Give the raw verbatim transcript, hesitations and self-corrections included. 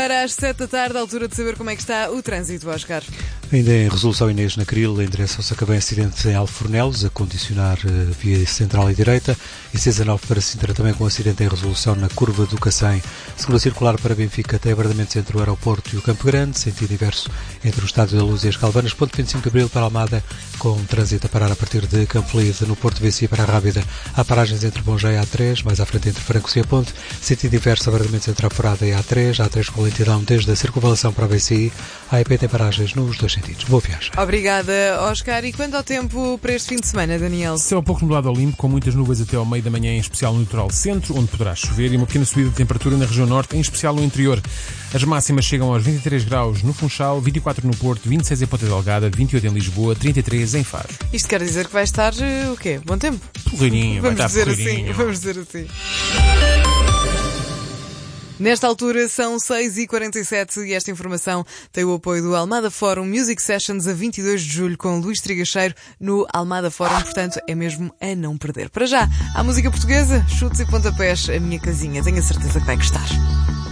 Agora às sete da tarde, à altura de saber como é que está o trânsito, Oscar. Ainda em resolução, Inês na Cril, em direção ao Sacavém, acidente em Alfornelos, a condicionar uh, via central e direita, e C dezanove para Sintra também com acidente em resolução na curva do Cacém. Segunda circular para Benfica, até abardamentos entre o aeroporto e o Campo Grande, sentido inverso entre o Estádio da Luz e as Calvanas. Ponto vinte e cinco de Abril para Almada, com trânsito a parar a partir de Campo Lide. No Porto V C para a Rábida, há paragens entre Bom-Jai e A três, mais à frente entre Francos e a Ponte, sentido inverso, abardamentos entre a Forada e A três, A três com lentidão desde a circunvalação para a B C I, a E P tem paragens nos dois sentidos. Boa viagem. Obrigada, Oscar. E quanto ao tempo para este fim de semana, Daniel? Céu pouco nublado ao limpo, com muitas nuvens até ao meio da manhã, em especial no litoral centro, onde poderá chover, e uma pequena subida de temperatura na região norte, em especial no interior. As máximas chegam aos vinte e três graus no Funchal, vinte e quatro no Porto, vinte e seis em Ponta Delgada, vinte e oito em Lisboa, trinta e três em Faro. Isto quer dizer que vai estar uh, o quê? Bom tempo? Porreirinho, vai Vamos estar dizer porreirinho. assim, vamos dizer assim. Nesta altura são seis e quarenta e sete e esta informação tem o apoio do Almada Forum Music Sessions a vinte e dois de julho com Luís Trigacheiro no Almada Forum, portanto é mesmo a não perder. Para já, a música portuguesa, chutes e pontapés, a minha casinha, tenho a certeza que vai gostar.